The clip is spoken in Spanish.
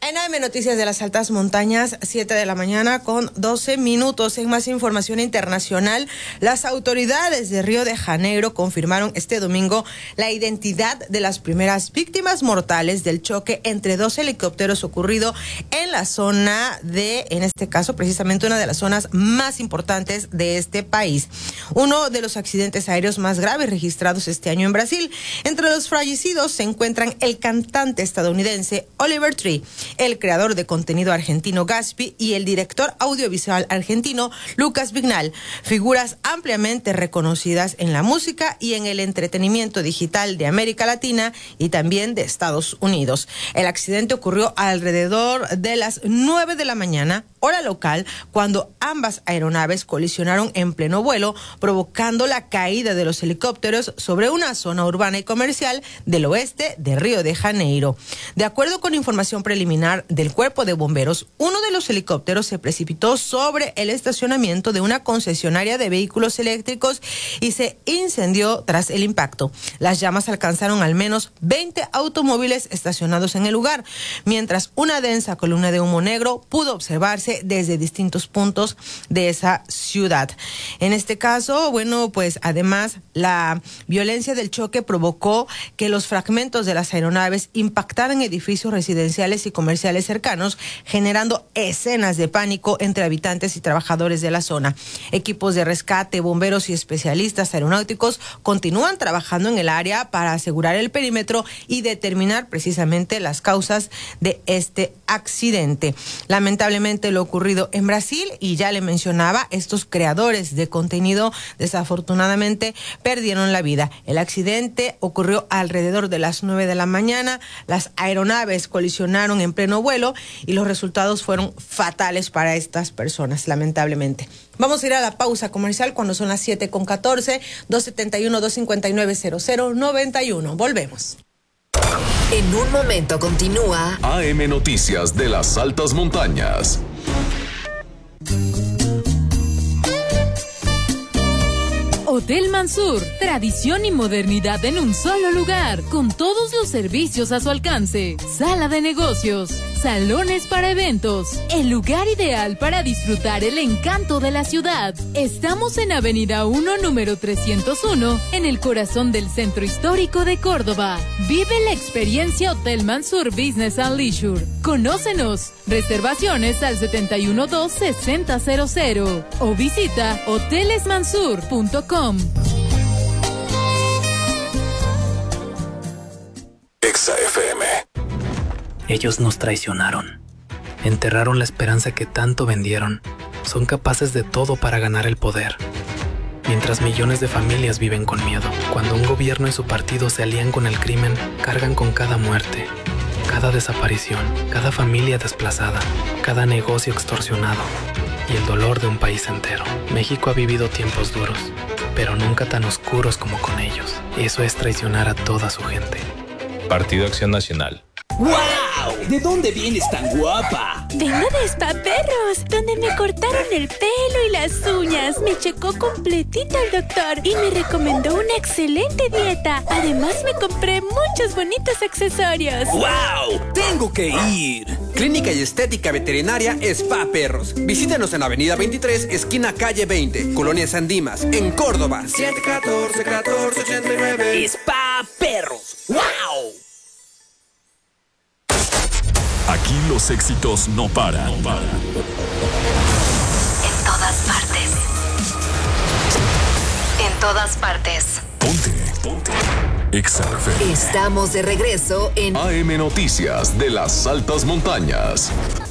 En AM Noticias de las Altas Montañas, 7 de la mañana con 12 minutos. En más información internacional, las autoridades de Río de Janeiro confirmaron este domingo la identidad de las primeras víctimas mortales del choque entre dos helicópteros ocurrido en la zona en este caso, precisamente una de las zonas más importantes de este país. Uno de los accidentes aéreos más graves registrados este año en Brasil. Entre los fallecidos se encuentran el cantante estadounidense Oliver Tree, el creador de contenido argentino Gaspi y el director audiovisual argentino Lucas Vignal, figuras ampliamente reconocidas en la música y en el entretenimiento digital de América Latina y también de Estados Unidos. El accidente ocurrió alrededor de las 9 de la mañana, hora local, cuando ambas aeronaves colisionaron en pleno vuelo, provocando la caída de los helicópteros sobre una zona urbana y comercial del oeste de Río de Janeiro. De acuerdo con información preliminar del Cuerpo de Bomberos, uno de los helicópteros se precipitó sobre el estacionamiento de una concesionaria de vehículos eléctricos y se incendió tras el impacto. Las llamas alcanzaron al menos 20 automóviles estacionados en el lugar, mientras una densa columna de humo negro pudo observarse desde distintos puntos de esa ciudad. En este caso, pues además la violencia del choque provocó que los fragmentos de las aeronaves impactaran edificios residenciales y comerciales cercanos, generando escenas de pánico entre habitantes y trabajadores de la zona. Equipos de rescate, bomberos y especialistas aeronáuticos continúan trabajando en el área para asegurar el perímetro y determinar precisamente las causas de este accidente. Lamentablemente lo ocurrido en Brasil, y ya le mencionaba, estos creadores de contenido desafortunadamente perdieron la vida. El accidente ocurrió alrededor de las 9 de la mañana, las aeronaves colisionaron en pleno vuelo y los resultados fueron fatales para estas personas, lamentablemente. Vamos a ir a la pausa comercial cuando son las 7:14, 271-259-0091. Volvemos. En un momento continúa AM Noticias de las Altas Montañas. Hotel Mansur, tradición y modernidad en un solo lugar, con todos los servicios a su alcance. Sala de negocios, salones para eventos, el lugar ideal para disfrutar el encanto de la ciudad. Estamos en Avenida 1, número 301, en el corazón del centro histórico de Córdoba. Vive la experiencia Hotel Mansur Business and Leisure. Conócenos. Reservaciones al 712-6000 o visita hotelesmansur.com. Exa FM. Ellos nos traicionaron. Enterraron la esperanza que tanto vendieron. Son capaces de todo para ganar el poder. Mientras millones de familias viven con miedo. Cuando un gobierno y su partido se alían con el crimen, cargan con cada muerte, cada desaparición, cada familia desplazada, cada negocio extorsionado y el dolor de un país entero. México ha vivido tiempos duros, pero nunca tan oscuros como con ellos. Eso es traicionar a toda su gente. Partido Acción Nacional. ¡Wow! ¿De dónde vienes tan guapa? Vengo de Spa Perros, donde me cortaron el pelo y las uñas. Me checó completito el doctor y me recomendó una excelente dieta. Además me compré muchos bonitos accesorios. ¡Wow! ¡Tengo que ir! Clínica y Estética Veterinaria Spa Perros. Visítenos en Avenida 23, esquina calle 20, Colonia San Dimas, en Córdoba. 714-1489. Spa Perros. ¡Wow! Aquí los éxitos no paran. en todas partes. En todas partes. Ponte. Exa FM. Estamos de regreso en AM Noticias de las Altas Montañas.